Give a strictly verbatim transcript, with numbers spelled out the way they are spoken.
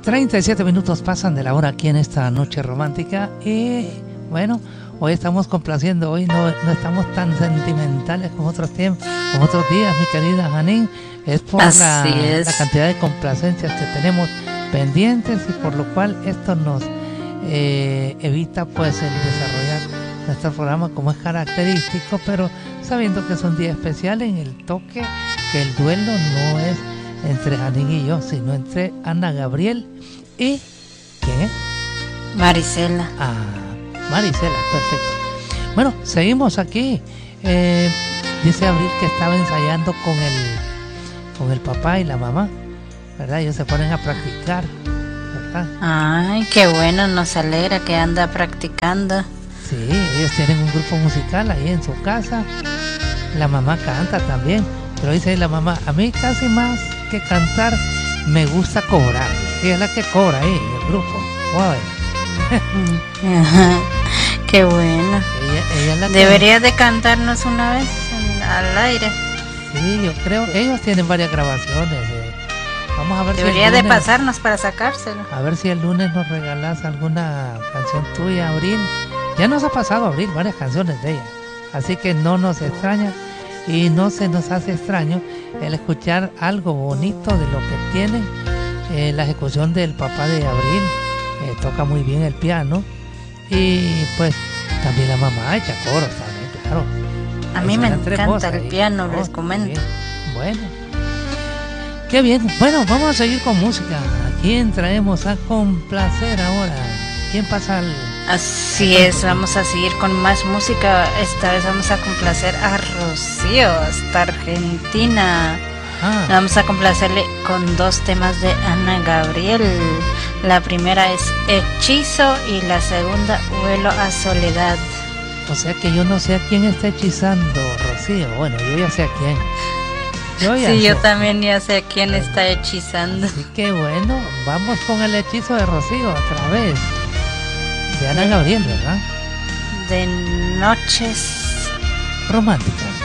treinta y siete minutos pasan de la hora aquí en esta noche romántica y bueno, hoy estamos complaciendo, hoy no, no estamos tan sentimentales como otros tiempos, como otros días, mi querida Janine, es por la, es. la cantidad de complacencias que tenemos pendientes y por lo cual esto nos eh, evita pues el desarrollar nuestro programa como es característico, pero sabiendo que es un día especial en el toque que el duelo no es entre Janine y yo, sino entre Ana Gabriel y ¿qué? Marisela. Ah, Marisela, perfecto. Bueno, seguimos aquí. Eh, dice Abril que estaba ensayando con el con el papá y la mamá, ¿verdad? Ellos se ponen a practicar, ¿verdad? Ay, qué bueno, nos alegra que anda practicando. Sí, ellos tienen un grupo musical ahí en su casa. La mamá canta también, pero dice la mamá, a mí casi más que cantar me gusta cobrar. Ella es la que cobra ahí en el grupo. Wow. Qué bueno. Ella, ella es la que... Deberías de cantarnos una vez en, al aire. Sí, yo creo, ellos tienen varias grabaciones. Eh. Vamos a ver. Debería si el lunes, de pasarnos para sacárselo. A ver si el lunes nos regalas alguna canción tuya, Abril. Ya nos ha pasado, Abril, varias canciones de ella. Así que no nos extraña y no se nos hace extraño el escuchar algo bonito de lo que tiene eh, la ejecución del papá de Abril. Eh, toca muy bien el piano y pues también la mamá echa coros también, claro. A mí me encanta el piano, les comento. Bueno, qué bien. Bueno, vamos a seguir con música. ¿A quién traemos a complacer ahora? ¿Quién pasa al...? Así es, vamos a seguir con más música. Esta vez vamos a complacer a Rocío, hasta Argentina. Ah. Vamos a complacerle con dos temas de Ana Gabriel. La primera es Hechizo y la segunda Vuelo a Soledad. O sea que yo no sé a quién está hechizando, Rocío. Bueno, yo ya sé a quién. Yo ya sí, sé. Yo también ya sé a quién está hechizando. Así que bueno, vamos con el hechizo de Rocío otra vez. De Ana Gabriel, ¿verdad? De Noches Románticas.